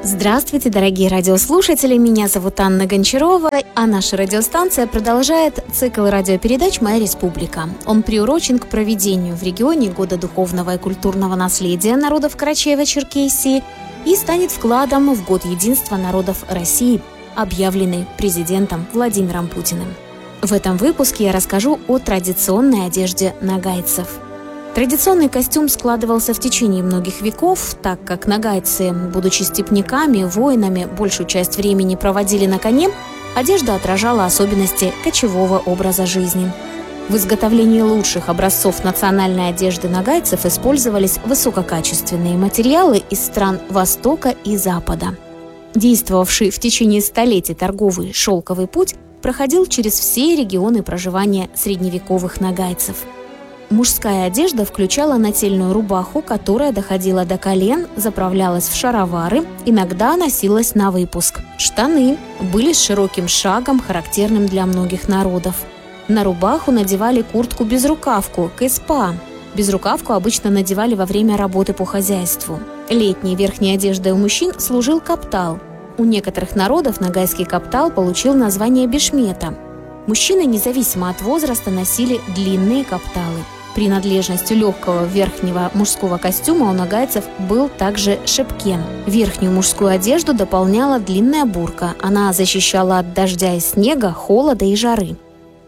Здравствуйте, дорогие радиослушатели, меня зовут Анна Гончарова, а наша радиостанция продолжает цикл радиопередач «Моя республика». Он приурочен к проведению в регионе Года духовного и культурного наследия народов Карачаево-Черкесии и станет вкладом в Год единства народов России, объявленный президентом Владимиром Путиным. В этом выпуске я расскажу о традиционной одежде нагайцев. Традиционный костюм складывался в течение многих веков, так как нагайцы, будучи степняками, воинами, большую часть времени проводили на коне, одежда отражала особенности кочевого образа жизни. В изготовлении лучших образцов национальной одежды нагайцев использовались высококачественные материалы из стран Востока и Запада. Действовавший в течение столетий торговый шелковый путь проходил через все регионы проживания средневековых нагайцев. Мужская одежда включала нательную рубаху, которая доходила до колен, заправлялась в шаровары, иногда носилась на выпуск. Штаны были с широким шагом, характерным для многих народов. На рубаху надевали куртку-безрукавку, кеспа. Безрукавку обычно надевали во время работы по хозяйству. Летней верхней одеждой у мужчин служил каптал. У некоторых народов нагайский каптал получил название бешмета. Мужчины, независимо от возраста, носили длинные капталы. Принадлежностью легкого верхнего мужского костюма у нагайцев был также шепкен. Верхнюю мужскую одежду дополняла длинная бурка. Она защищала от дождя и снега, холода и жары.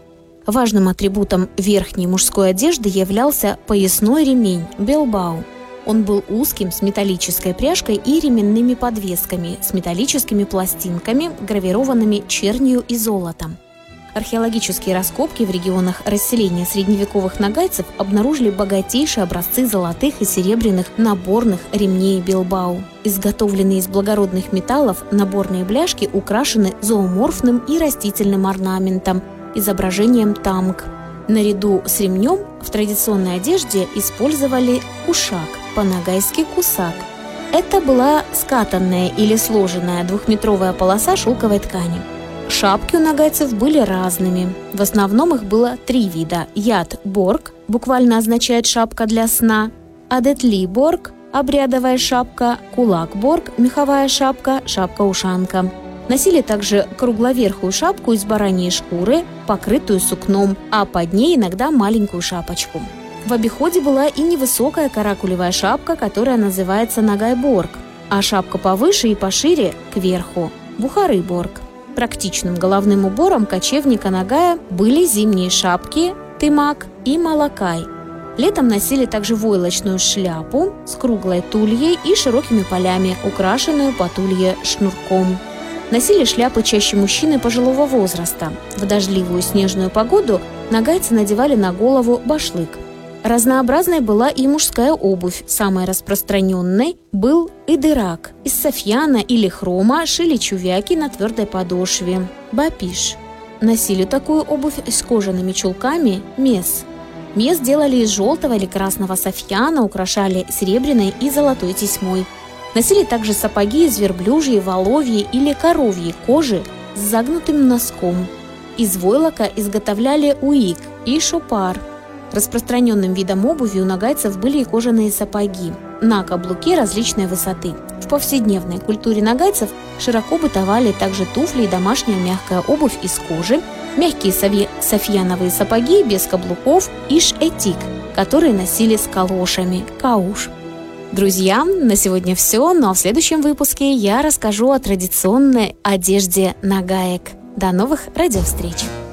Важным атрибутом верхней мужской одежды являлся поясной ремень – белбау. Он был узким, с металлической пряжкой и ременными подвесками, с металлическими пластинками, гравированными чернью и золотом. Археологические раскопки в регионах расселения средневековых нагайцев обнаружили богатейшие образцы золотых и серебряных наборных ремней белбау. Изготовленные из благородных металлов наборные бляшки украшены зооморфным и растительным орнаментом, изображением тамг. Наряду с ремнем в традиционной одежде использовали кушак, по-нагайски кусак. Это была скатанная или сложенная двухметровая полоса шелковой ткани. Шапки у нагайцев были разными. В основном их было 3 вида. Яд-борг, буквально означает «шапка для сна», адетли-борг, обрядовая шапка, кулак-борг, меховая шапка, шапка-ушанка. Носили также кругловерхую шапку из бараньей шкуры, покрытую сукном, а под ней иногда маленькую шапочку. В обиходе была и невысокая каракулевая шапка, которая называется нагай-борг, а шапка повыше и пошире – кверху – бухары-борг. Практичным головным убором кочевника нагая были зимние шапки, тымак и малакай. Летом носили также войлочную шляпу с круглой тульей и широкими полями, украшенную по тулье шнурком. Носили шляпы чаще мужчины пожилого возраста. В дождливую снежную погоду нагайцы надевали на голову башлык. Разнообразной была и мужская обувь. Самой распространенной был идырак. Из софьяна или хрома шили чувяки на твердой подошве – бапиш. Носили такую обувь с кожаными чулками – мес. Мес делали из желтого или красного софьяна, украшали серебряной и золотой тесьмой. Носили также сапоги из верблюжьей, воловьей или коровьей кожи с загнутым носком. Из войлока изготовляли уик и шопар. Распространенным видом обуви у нагайцев были и кожаные сапоги на каблуке различной высоты. В повседневной культуре нагайцев широко бытовали также туфли и домашняя мягкая обувь из кожи, мягкие софьяновые сапоги без каблуков и шэтик, которые носили с калошами – кауш. Друзья, на сегодня все, но в следующем выпуске я расскажу о традиционной одежде нагаек. До новых радиовстреч!